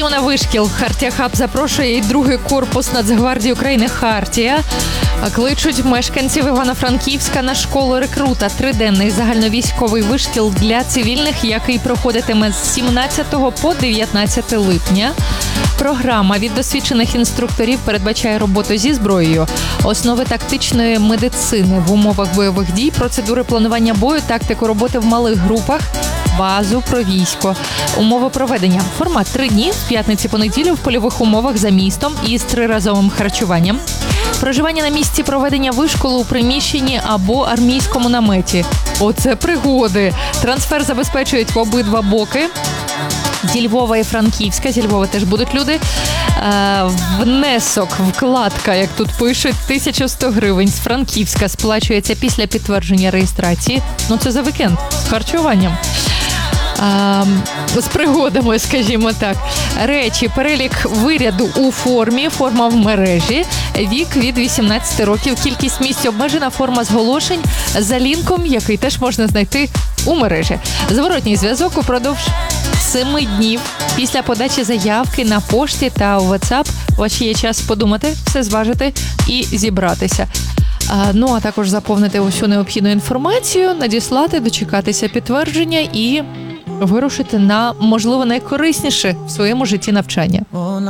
Ходімо на вишкіл. Хартія Хаб запрошує і другий корпус Нацгвардії України «Хартія». Кличуть мешканців Івано-Франківська на школу рекрута. Триденний загальновійськовий вишкіл для цивільних, який проходитиме з 17 по 19 липня. Програма від досвідчених інструкторів передбачає роботу зі зброєю, основи тактичної медицини в умовах бойових дій, процедури планування бою, тактику роботи в малих групах, базу про військо. Умови проведення. Формат 3 дні, в п'ятниці по неділю в польових умовах за містом із 3-разовим харчуванням. Проживання на місці проведення вишколу у приміщенні або армійському наметі. Оце пригоди. Трансфер забезпечують в обидва боки. Зі Львова і Франківська. Зі Львова теж будуть люди. Внесок, вкладка, як тут пишуть, 1100 гривень. З Франківська сплачується після підтвердження реєстрації. Ну це за вікенд з харчуванням. З пригодами, скажімо так. Речі, перелік виряду у формі, форма в мережі, вік від 18 років, кількість місць обмежена, форма зголошень за лінком, який теж можна знайти у мережі. Зворотній зв'язок упродовж 7 днів після подачі заявки на пошті та у WhatsApp. У вас є час подумати, все зважити і зібратися. Ну, а також заповнити усю необхідну інформацію, надіслати, дочекатися підтвердження і вирушити на, можливо, найкорисніше в своєму житті навчання.